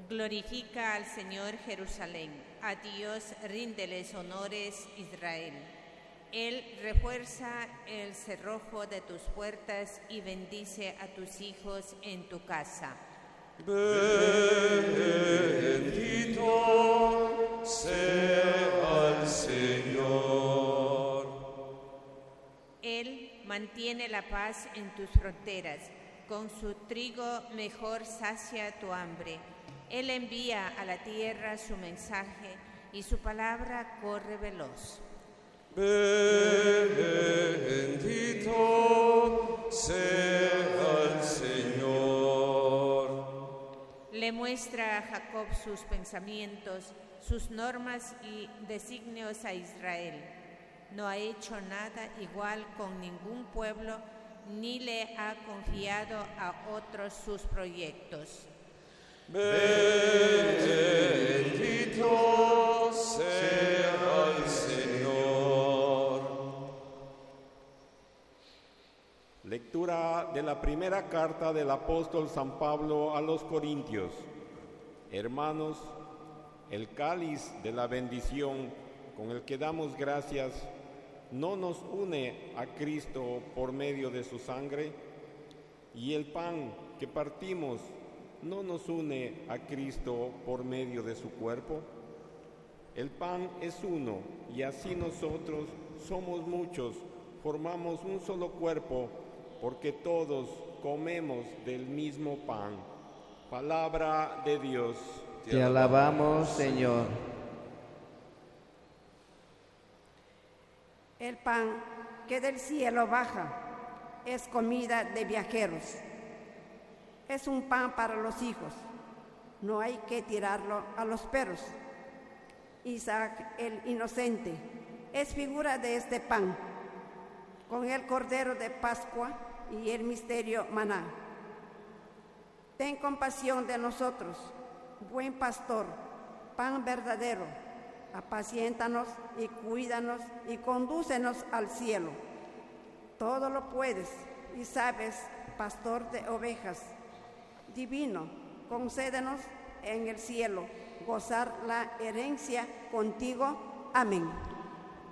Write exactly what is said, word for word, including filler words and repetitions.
Glorifica al Señor Jerusalén, a Dios ríndeles honores Israel. Él refuerza el cerrojo de tus puertas y bendice a tus hijos en tu casa. Bendito sea el Señor. Él mantiene la paz en tus fronteras, con su trigo mejor sacia tu hambre. Él envía a la tierra su mensaje y su palabra corre veloz. Bendito sea el Señor. Le muestra a Jacob sus pensamientos, sus normas y designios a Israel. No ha hecho nada igual con ningún pueblo, ni le ha confiado a otros sus proyectos. Bendito sea el Señor. Lectura de la primera carta del apóstol San Pablo a los Corintios. Hermanos, el cáliz de la bendición con el que damos gracias no nos une a Cristo por medio de su sangre, y el pan que partimos no nos une a Cristo por medio de su cuerpo. El pan es uno, y así nosotros somos muchos, formamos un solo cuerpo, porque todos comemos del mismo pan. Palabra de Dios. Te alabamos, Señor. El pan que del cielo baja es comida de viajeros. Es un pan para los hijos. No hay que tirarlo a los perros. Isaac el inocente es figura de este pan, con el cordero de Pascua y el misterio maná. Ten compasión de nosotros, buen pastor, pan verdadero. Apaciéntanos y cuídanos y condúcenos al cielo. Todo lo puedes y sabes, pastor de ovejas. Divino, concédenos en el cielo gozar la herencia contigo. Amén.